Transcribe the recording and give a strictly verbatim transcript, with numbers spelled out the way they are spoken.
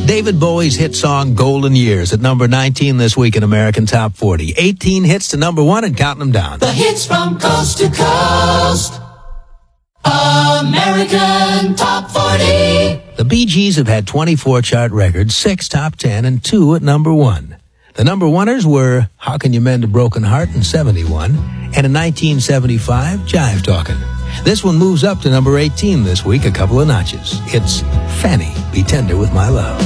David Bowie's hit song Golden Years at number nineteen this week in American Top forty. eighteen hits to number one and counting them down. The hits from coast to coast. American Top forty. The Bee Gees have had twenty-four chart records, six top ten, and two at number one. The number oneers were How Can You Mend a Broken Heart in seventy-one, and in nineteen seventy-five, Jive Talkin'. This one moves up to number eighteen this week, a couple of notches. It's Fanny, Be Tender With My Love.